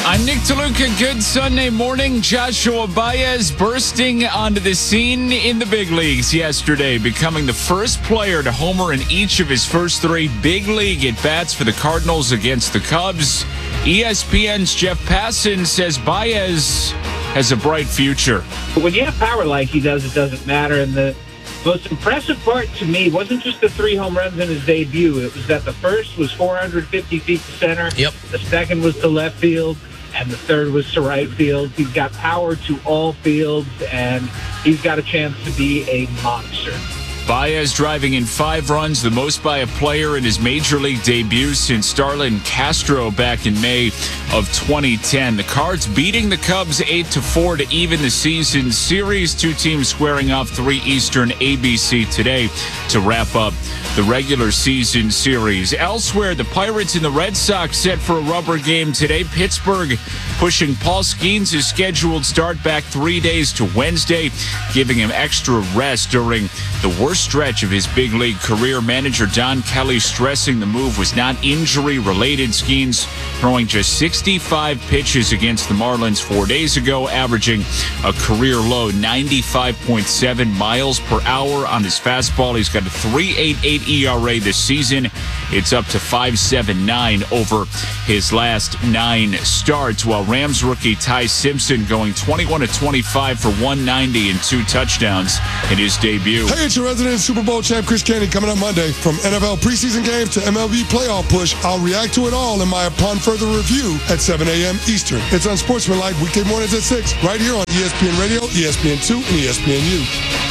I'm Nick DeLuca. Good Sunday morning. Joshua Baez bursting onto the scene in the big leagues yesterday, becoming the first player to homer in each of his first three big league at-bats for the Cardinals against the Cubs. ESPN's Jeff Passan says Baez has a bright future. When you have power like he does, it doesn't matter. And the most impressive part to me wasn't just the 3 home runs in his debut. It was that the first was 450 feet to center. Yep. The second was to left field. And the third was to right field. He's got power to all fields, and he's got a chance to be a monster. Baez driving in 5 runs, the most by a player in his major league debut since Starlin Castro back in May of 2010. The Cards beating the Cubs 8-4 to even the season series. 2 teams squaring off 3 Eastern ABC today to wrap up the regular season series. Elsewhere, the Pirates and the Red Sox set for a rubber game today. Pittsburgh pushing Paul Skeens' scheduled start back 3 days to Wednesday, giving him extra rest during the worst stretch of his big league career. Manager Don Kelly stressing the move was not injury-related. Skeens throwing just 65 pitches against the Marlins 4 days ago, averaging a career-low 95.7 miles per hour on his fastball. He's got a 3.88 ERA this season. It's up to 5.79 over his last 9 starts, while Rams rookie Ty Simpson going 21-25 for 190 and 2 touchdowns in his debut. Hey, it's your resident Super Bowl champ, Chris Canty, coming up Monday. From NFL preseason games to MLB playoff push, I'll react to it all in my Upon Further Review at 7 a.m. Eastern. It's on Sportsmanlike weekday mornings at 6, right here on ESPN Radio, ESPN2, and ESPNU.